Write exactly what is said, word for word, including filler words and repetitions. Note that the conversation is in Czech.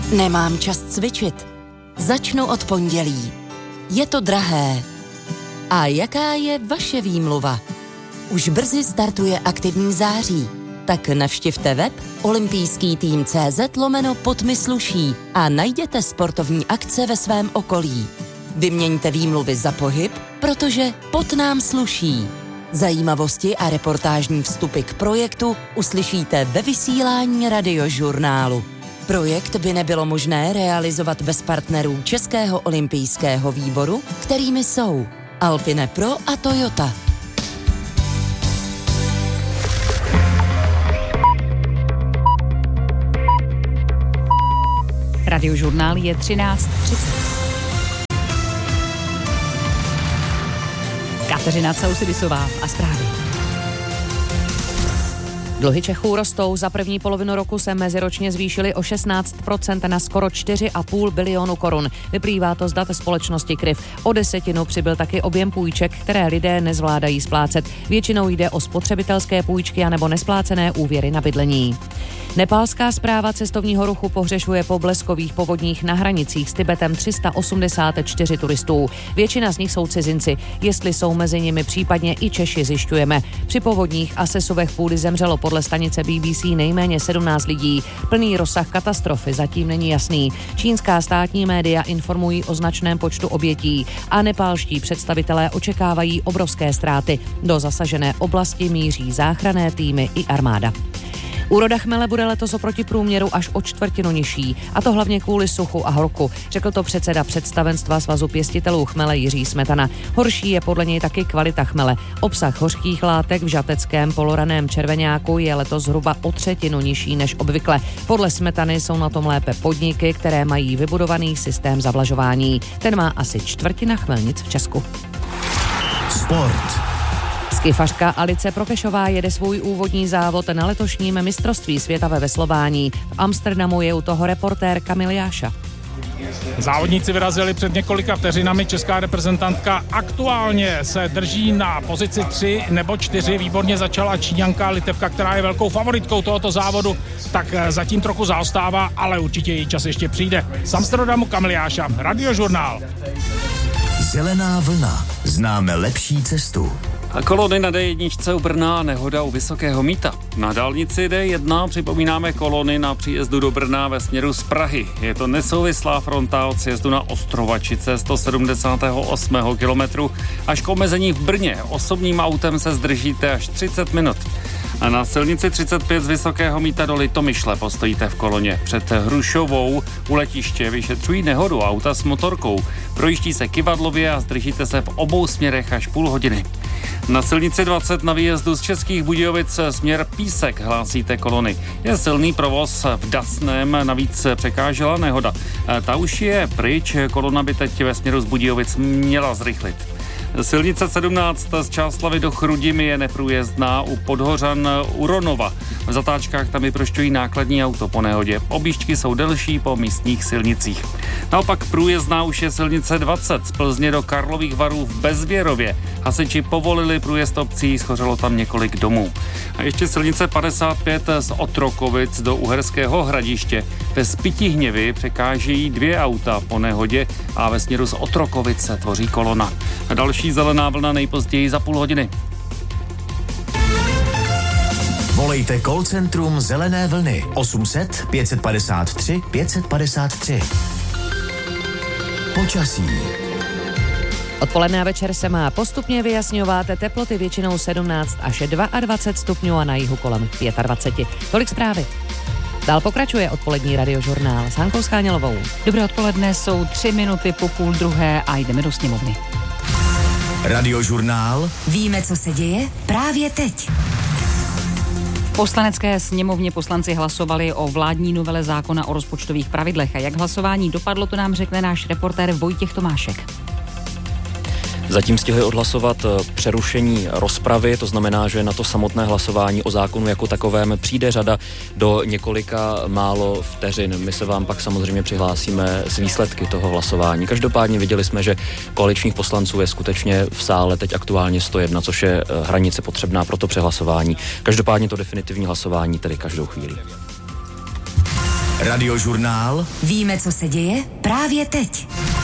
Nemám čas cvičit. Začnu od pondělí. Je to drahé. A jaká je vaše výmluva? Už brzy startuje aktivní září. Tak navštivte web olympijský tým tečka cé zet lomeno pod mi sluší a najděte sportovní akce ve svém okolí. Vyměňte výmluvy za pohyb, protože pod nám sluší. Zajímavosti a reportážní vstupy k projektu uslyšíte ve vysílání Radiožurnálu. Projekt by nebylo možné realizovat bez partnerů Českého olympijského výboru, kterými jsou Alpine Pro a Toyota. Radiožurnál je třináct třicet. Kateřina Causidisová a zprávy. Dluhy Čechů rostou. Za první polovinu roku se meziročně zvýšily o šestnáct procent na skoro čtyři a půl bilionu korun. Vyplývá to z dat společnosti Kryv. O desetinu přibyl taky objem půjček, které lidé nezvládají splácet. Většinou jde o spotřebitelské půjčky anebo nesplácené úvěry na bydlení. Nepálská správa cestovního ruchu pohřešuje po bleskových povodních na hranicích s Tibetem tři sta osmdesát čtyři turistů. Většina z nich jsou cizinci. Jestli jsou mezi nimi případně i Češi, zjišťujeme. Při povodních a sesuvech půdy zemřelo podle stanice B B C nejméně sedmnáct lidí. Plný rozsah katastrofy zatím není jasný. Čínská státní média informují o značném počtu obětí a nepálští představitelé očekávají obrovské ztráty. Do zasažené oblasti míří záchranné týmy i armáda. Úroda chmele bude letos oproti průměru až o čtvrtinu nižší, a to hlavně kvůli suchu a horku, řekl to předseda představenstva Svazu pěstitelů chmele Jiří Smetana. Horší je podle něj taky kvalita chmele. Obsah hořkých látek v žateckém poloraném červeňáku je letos zhruba o třetinu nižší než obvykle. Podle Smetany jsou na tom lépe podniky, které mají vybudovaný systém zavlažování. Ten má asi čtvrtina chmelnic v Česku. Sport. Skifařka Alice Profešová jede svůj úvodní závod na letošním mistrovství světa ve veslování. V Amsterdamu je u toho reportér Kamil Jáša. Závodníci vyrazili před několika vteřinami. Česká reprezentantka aktuálně se drží na pozici tři nebo čtyři. Výborně začala Číňanka Litevka, která je velkou favoritkou tohoto závodu, tak zatím trochu zaostává, ale určitě její čas ještě přijde. Z Amsterdamu Kamil Jáša, Radiožurnál. Zelená vlna. Známe lepší cestu. A kolony na D jedna u Brna, nehoda u Vysokého Mýta. Na dálnici D jedna připomínáme kolony na příjezdu do Brna ve směru z Prahy. Je to nesouvislá fronta od sjezdu na Ostrovačice sto sedmdesátého osmého kilometru až k omezení v Brně. Osobním autem se zdržíte až třicet minut. A na silnici třicet pět z Vysokého Mýta do Litomyšle postojíte v koloně. Před Hrušovou u letiště vyšetřují nehodu auta s motorkou. Projíždí se kyvadlově a zdržíte se v obou směrech až půl hodiny. Na silnici dvacet na výjezdu z Českých Budějovic směr Písek hlásíte kolony. Je silný provoz v Dasném, navíc překážela nehoda. Ta už je pryč, kolona by teď ve směru z Budějovic měla zrychlit. Silnice sedmnáct z Čáslavi do Chrudimi je neprůjezdná u Podhořan u Ronova. V zatáčkách tam vyprošťují nákladní auto po nehodě. Objížďky jsou delší po místních silnicích. Naopak průjezdná už je silnice dvacet z Plzně do Karlových Varů v Bezvěrově. Hasiči povolili průjezd obcí, schořelo tam několik domů. A ještě silnice padesát pět z Otrokovic do Uherského Hradiště. Ve Spytihněvi překážejí dvě auta po nehodě a ve směru z Otrokovic se tvoří kolona. A další zelená vlna nejpozději za půl hodiny. Volejte call centrum Zelené vlny osm set pět padesát tři pět padesát tři. Počasí. Odpoledne a večer se má postupně vyjasňovat, teploty většinou sedmnáct až dvacet dva stupňů a na jihu kolem dvacet pět. Tolik zprávy. Dál pokračuje odpolední Radiožurnál s Hankou Schánělovou. Dobré odpoledne, jsou tři minuty po půl druhé a jdeme do sněmovny. Radiožurnál. Víme, co se děje právě teď. V Poslanecké sněmovně poslanci hlasovali o vládní novele zákona o rozpočtových pravidlech. A jak hlasování dopadlo, to nám řekne náš reportér Vojtěch Tomášek. Zatím stihli odhlasovat přerušení rozpravy, to znamená, že na to samotné hlasování o zákonu jako takovém přijde řada do několika málo vteřin. My se vám pak samozřejmě přihlásíme s výsledky toho hlasování. Každopádně viděli jsme, že koaličních poslanců je skutečně v sále teď aktuálně sto jedna, což je hranice potřebná pro to přehlasování. Každopádně to definitivní hlasování tedy každou chvíli. Radiožurnál. Víme, co se děje právě teď.